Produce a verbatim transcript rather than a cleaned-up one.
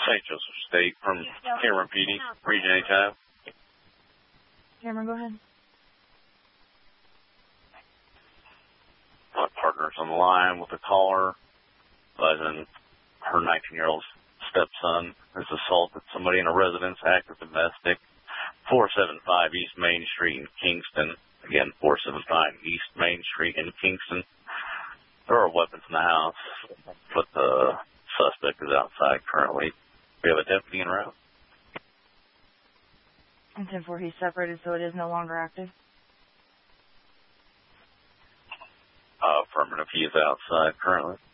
Saint Joseph State from Cameron P D, Region anytime. Cameron, go ahead. My partner's on the line with a caller, advising her nineteen-year-old stepson has assaulted somebody in a residence, active domestic, four seventy-five East Main Street in Kingston. Again, four seventy-five East Main Street in Kingston. There are weapons in the house, but the suspect is outside currently. We have a deputy en route. And ten four, he's separated, so it is no longer active. Uh, affirmative, he is outside currently.